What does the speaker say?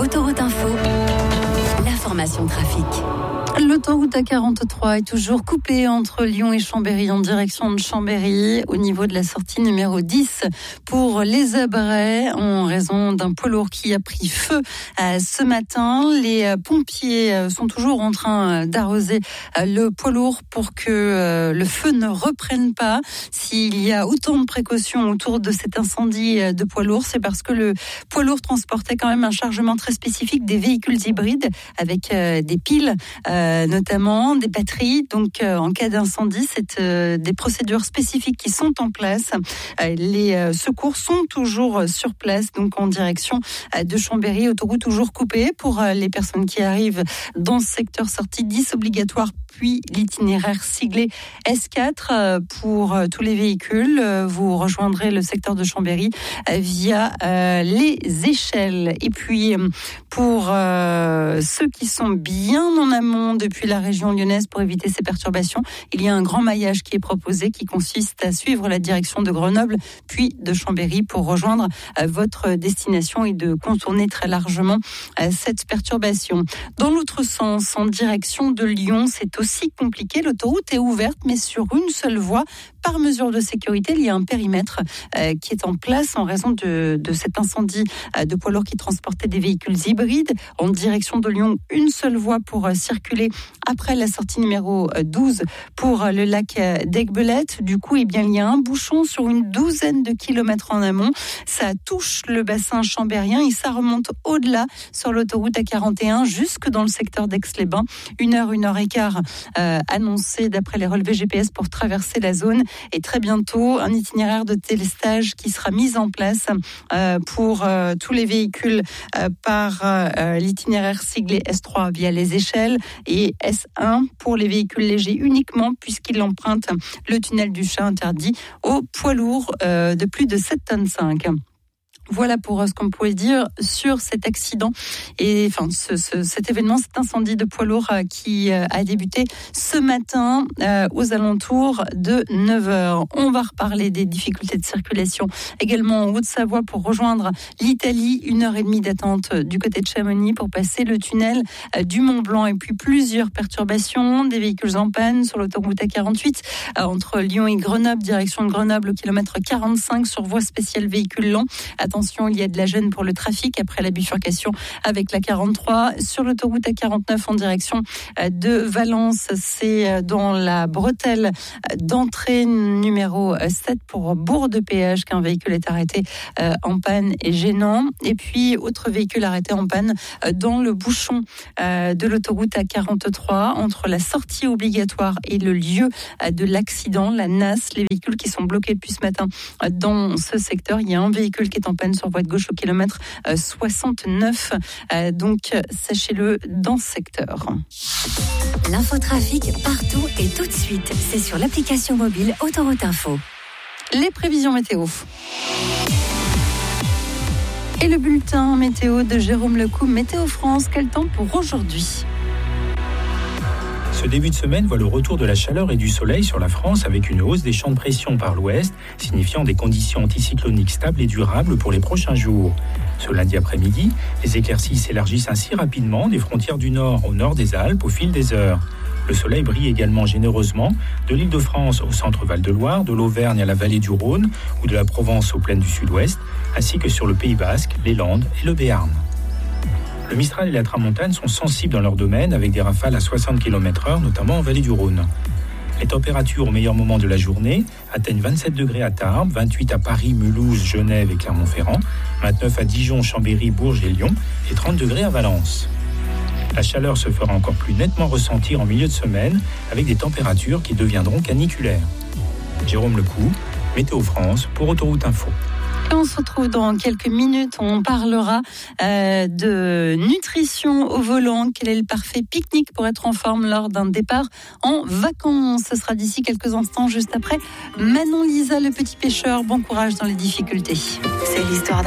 Autoroute Info, l'information trafic. L'autoroute A43 est toujours coupée entre Lyon et Chambéry en direction de Chambéry au niveau de la sortie numéro 10 pour les Abrets en raison d'un poids lourd qui a pris feu ce matin. Les pompiers sont toujours en train d'arroser le poids lourd pour que le feu ne reprenne pas. S'il y a autant de précautions autour de cet incendie de poids lourd, c'est parce que le poids lourd transportait quand même un chargement très spécifique des véhicules hybrides avec des piles, notamment des batteries. Donc en cas d'incendie, c'est des procédures spécifiques qui sont en place. Les secours sont toujours sur place, donc en direction de Chambéry, autoroute toujours coupée pour les personnes qui arrivent dans ce secteur, sortie 10 obligatoire, puis l'itinéraire siglé S4 pour tous les véhicules. Vous rejoindrez le secteur de Chambéry via les échelles. Et puis pour ceux qui sont bien en amont depuis la région lyonnaise pour éviter ces perturbations, il y a un grand maillage qui est proposé qui consiste à suivre la direction de Grenoble puis de Chambéry pour rejoindre votre destination et de contourner très largement cette perturbation. Dans l'autre sens, en direction de Lyon, c'est aussi compliqué. L'autoroute est ouverte mais sur une seule voie. Par mesure de sécurité, il y a un périmètre qui est en place en raison de cet incendie de poids lourd qui transportait des véhicules hybrides. En direction de Lyon, une seule voie pour circuler après la sortie numéro 12 pour le lac d'Aiguebelette. Du coup, il y a un bouchon sur une douzaine de kilomètres en amont. Ça touche le bassin chambérien et ça remonte au-delà sur l'autoroute A41 jusque dans le secteur d'Aix-les-Bains. 1 heure et quart annoncé d'après les relevés GPS pour traverser la zone. Et très bientôt, un itinéraire de délestage qui sera mis en place pour tous les véhicules par l'itinéraire siglé S3 via les échelles et S1 pour les véhicules légers uniquement puisqu'il emprunte le tunnel du Chat interdit aux poids lourds de plus de 7,5 tonnes. Voilà pour ce qu'on pouvait dire sur cet accident et cet événement, cet incendie de poids lourd qui a débuté ce matin aux alentours de 9h. On va reparler des difficultés de circulation également en Haute-Savoie pour rejoindre l'Italie. 1h30 d'attente du côté de Chamonix pour passer le tunnel du Mont-Blanc et puis plusieurs perturbations, des véhicules en panne sur l'autoroute A48 entre Lyon et Grenoble, direction de Grenoble au kilomètre 45 sur voie spéciale véhicules lents. Attention, il y a de la gêne pour le trafic après la bifurcation avec la 43. Sur l'autoroute A49 en direction de Valence, c'est dans la bretelle d'entrée numéro 7 pour Bourg-de-Péage qu'un véhicule est arrêté en panne et gênant. Et puis, autre véhicule arrêté en panne dans le bouchon de l'autoroute A43 entre la sortie obligatoire et le lieu de l'accident, la NAS. Les véhicules qui sont bloqués depuis ce matin dans ce secteur. Il y a un véhicule qui est en panne sur voie de gauche au kilomètre 69. Donc, sachez-le dans ce secteur. L'infotrafic partout et tout de suite. C'est sur l'application mobile Autoroute Info. Les prévisions météo. Et le bulletin météo de Jérôme Lecou, Météo France. Quel temps pour aujourd'hui ? Ce début de semaine voit le retour de la chaleur et du soleil sur la France avec une hausse des champs de pression par l'ouest, signifiant des conditions anticycloniques stables et durables pour les prochains jours. Ce lundi après-midi, les éclaircies s'élargissent ainsi rapidement des frontières du nord au nord des Alpes au fil des heures. Le soleil brille également généreusement de l'Île-de-France au centre Val-de-Loire, de l'Auvergne à la vallée du Rhône ou de la Provence aux plaines du sud-ouest, ainsi que sur le Pays Basque, les Landes et le Béarn. Le Mistral et la Tramontane sont sensibles dans leur domaine avec des rafales à 60 km/h, notamment en vallée du Rhône. Les températures au meilleur moment de la journée atteignent 27 degrés à Tarbes, 28 à Paris, Mulhouse, Genève et Clermont-Ferrand, 29 à Dijon, Chambéry, Bourges et Lyon et 30 degrés à Valence. La chaleur se fera encore plus nettement ressentir en milieu de semaine avec des températures qui deviendront caniculaires. Jérôme Lecou, Météo France pour Autoroute Info. Et on se retrouve dans quelques minutes. On parlera de nutrition au volant. Quel est le parfait pique-nique pour être en forme lors d'un départ en vacances? Ce sera d'ici quelques instants, juste après Manon Lisa, le petit pêcheur. Bon courage dans les difficultés. C'est l'histoire